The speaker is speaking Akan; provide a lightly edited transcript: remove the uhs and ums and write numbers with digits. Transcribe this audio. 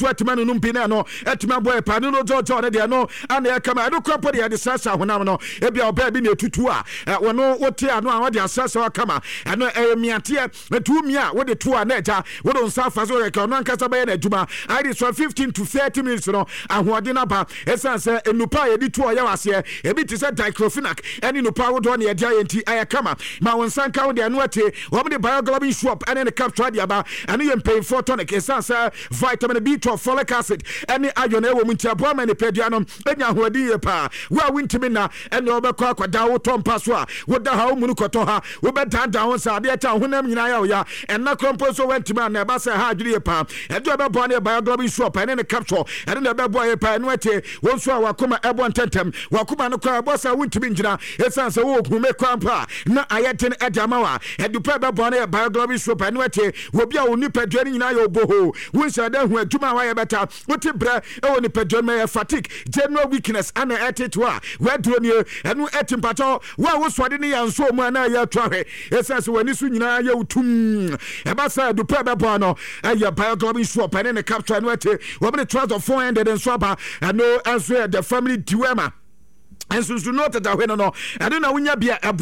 to atimano no mpina no atima boy pa no jojo ne de no ana ya kama ado kropo de sasa honam no ebia oba bi na etutu a wono wote ano a wode asasa wa kama ano miate etu mi a wode to a na eja wode nsafa so reka no ankasa ba na adwuma I dey so 15 to 30 minutes no ahoɔden aba esanse enupa ye di to ya wase ebi ti se diclofenac eni nupa wodo na ye dia enti aya kama ma wonsanka wode ano ate wo de bioglobin swap ene ne capture dia ba ene ye mpay for tonic esanse vitamin B12 folic acid ene iron e wo mu ntia ma ne pedua no enya ahoɔden ye pa wa wintimi na ene obekɔ akwada wo tompa so a wo da ha wo mu kɔtɔ ha wo be dan ho sa de ta honam nyina ya wo ya ena krompo so wantimi na ba se ha adwiri ye pa edo be bo na bioglobin swap ene ne capture ene ne be bo ye pa ene ate wo so a wakoma ebo ntentem wakoma no kwa bosa wintimi njira esanse wo okume kwampa na ayeten edamawa edupa be bo na bioglobin swap ene ate wo bia wo nipadua nyina ya oboho wo nshada hu adwuma wa ye beta wote bra e wo nipadua me fatigue general weakness ana eteto a waduro ni enu etimpato wo swade ne yanso mu ana ya twahwe esanse wani su nyina ya utum e ba sa edupa be bo no ya bioglobin swap ene ne capture ene ate wo be trust of 400 and swapa no answer the family diwema and so no that no I don't know when you be